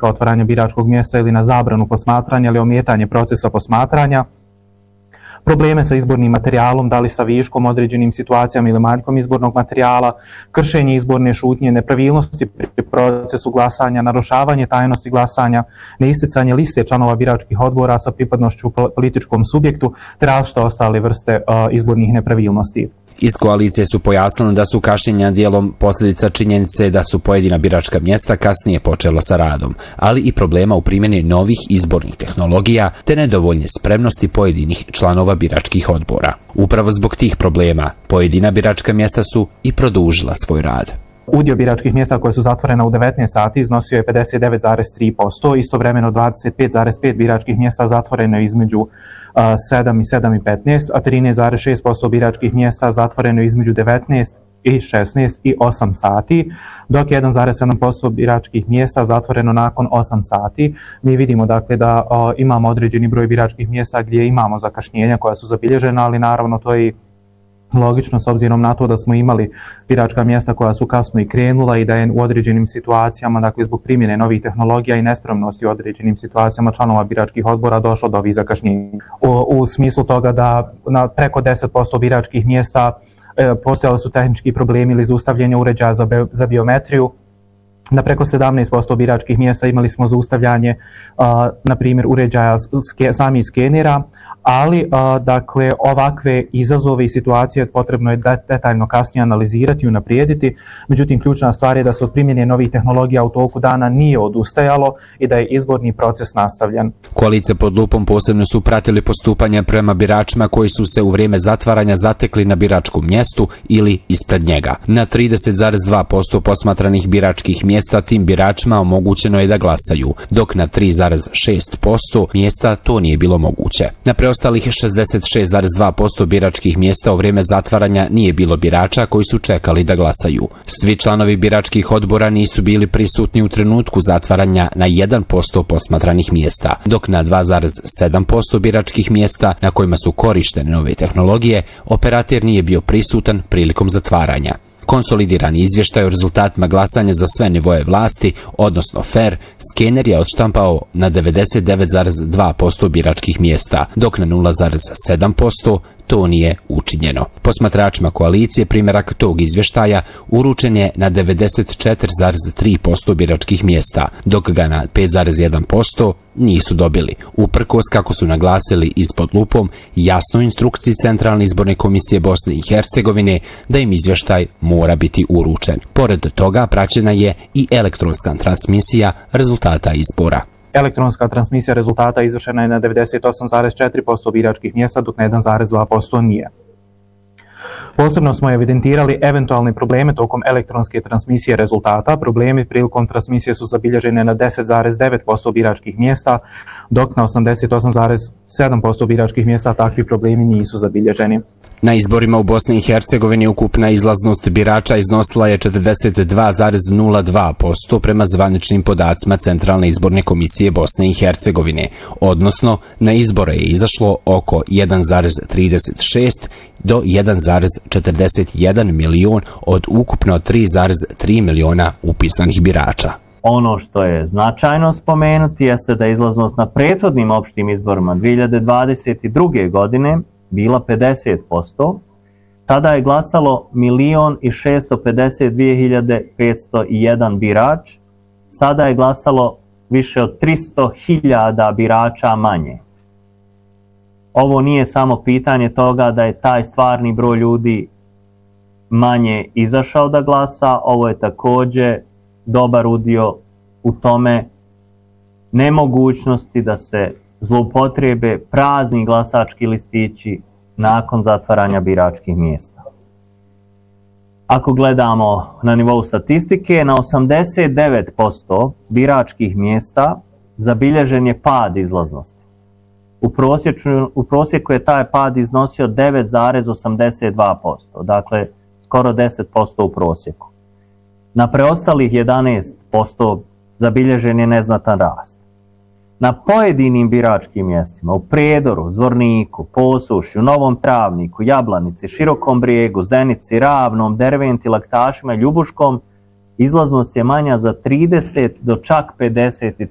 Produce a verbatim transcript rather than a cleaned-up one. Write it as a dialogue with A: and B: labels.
A: odluka o otvaranju biračkog mjesta ili na zabranu posmatranja ili ometanje procesa posmatranja, probleme sa izbornim materijalom, da li sa viškom određenim situacijama ili manjkom izbornog materijala, kršenje izborne šutnje, nepravilnosti pri procesu glasanja, narušavanje tajnosti glasanja, neisticanje liste članova biračkih odbora sa pripadnošću političkom subjektu, te različite ostale vrste uh, izbornih nepravilnosti.
B: Iz koalicije su pojasnili da su kašnjenja dijelom posljedica činjenice da su pojedina biračka mjesta kasnije počela sa radom, ali i problema u primjeni novih izbornih tehnologija te nedovoljne spremnosti pojedinih članova biračkih odbora. Upravo zbog tih problema pojedina biračka mjesta su i produžila svoj rad.
A: Udio biračkih mjesta koje su zatvorena u devetnaest sati iznosio je pedeset devet zarez tri posto, istovremeno dvadeset pet zarez pet biračkih mjesta zatvoreno između uh, sedam i sedam i petnaest, a trinaest zarez šest posto biračkih mjesta zatvoreno između devetnaest i šesnaest i osam sati, dok jedan zarez sedam posto biračkih mjesta zatvoreno nakon osam sati. Mi vidimo dakle da uh, imamo određeni broj biračkih mjesta gdje imamo zakašnjenja koja su zabilježena, ali naravno to je logično s obzirom na to da smo imali biračka mjesta koja su kasno i krenula i da je u određenim situacijama, dakle zbog primjene novih tehnologija i nespremnosti u određenim situacijama članova biračkih odbora došlo do ovih zakašnjenja. U, u smislu toga da na preko deset posto biračkih mjesta e, postojali su tehnički problemi ili zaustavljanje uređaja za, be, za biometriju. Na preko sedamnaest posto biračkih mjesta imali smo zaustavljanje, uh, na primjer, uređaja ske, samih skenera, ali uh, dakle ovakve izazove i situacije potrebno je detaljno kasnije analizirati i unaprijediti. Međutim, ključna stvar je da se od primjene novih tehnologija u toku dana nije odustajalo i da je izborni proces nastavljen.
B: Koalicija pod lupom posebno su pratili postupanje prema biračima koji su se u vrijeme zatvaranja zatekli na biračkom mjestu ili ispred njega. Na trideset zarez dva posto posmatranih biračkih mjesta tim biračima omogućeno je da glasaju, dok na tri zarez šest posto mjesta to nije bilo moguće. Na preostalih šezdeset šest zarez dva posto biračkih mjesta u vrijeme zatvaranja nije bilo birača koji su čekali da glasaju. Svi članovi biračkih odbora nisu bili prisutni u trenutku zatvaranja na jedan posto posmatranih mjesta, dok na dva zarez sedam posto biračkih mjesta na kojima su korištene nove tehnologije, operater nije bio prisutan prilikom zatvaranja. Konsolidirani izvještaj o rezultatima glasanja za sve nivoje vlasti, odnosno F E R, skener je odštampao na devedeset devet zarez dva posto biračkih mjesta, dok na nula zarez sedam posto to nije učinjeno. Posmatračima koalicije primjerak tog izvještaja uručen je na devedeset četiri zarez tri posto biračkih mjesta, dok ga na pet zarez jedan posto nisu dobili, uprkos, kako su naglasili ispod lupom, jasnoj instrukciji Centralne izborne komisije Bosne i Hercegovine da im izvještaj mora biti uručen. Pored toga praćena je i elektronska transmisija rezultata izbora.
A: Elektronska transmisija rezultata izvršena je na devedeset osam zarez četiri posto biračkih mjesta, dok na jedan zarez dva posto nije. Posebno smo evidentirali eventualne probleme tokom elektronske transmisije rezultata. Problemi prilikom transmisije su zabilježene na deset zarez devet posto biračkih mjesta, dok na osamdeset osam zarez sedam posto biračkih mjesta takvi problemi nisu zabilježeni.
B: Na izborima u Bosni i Hercegovini ukupna izlaznost birača iznosila je četrdeset dva zarez nula dva posto prema zvaničnim podacima Centralne izborne komisije Bosne i Hercegovine, odnosno na izbore je izašlo oko jedan zarez trideset šest do jedan zarez četrdeset jedan milion od ukupno tri zarez tri miliona upisanih birača.
C: Ono što je značajno spomenuti jeste da je izlaznost na prethodnim opštim izborima dvije hiljade dvadeset druge. godine bila pedeset posto, tada je glasalo milion i šesto pedeset dvije hiljade petsto jedan birač, sada je glasalo više od tristo hiljada birača manje. Ovo nije samo pitanje toga da je taj stvarni broj ljudi manje izašao da glasa, ovo je također dobar udio u tome nemogućnosti da se zloupotrebe prazni glasački listići nakon zatvaranja biračkih mjesta. Ako gledamo na nivou statistike, na osamdeset devet posto biračkih mjesta zabilježen je pad izlaznosti. U, u prosjeku je taj pad iznosio devet zarez osamdeset dva posto, dakle skoro deset posto u prosjeku. Na preostalih jedanaest posto zabilježen je neznatan rast. Na pojedinim biračkim mjestima, u Prijedoru, Zvorniku, Posušju, Novom Travniku, Jablanici, Širokom Brijegu, Zenici, Ravnom, Derventi, Laktašima i Ljubuškom, izlaznost je manja za trideset do čak pedeset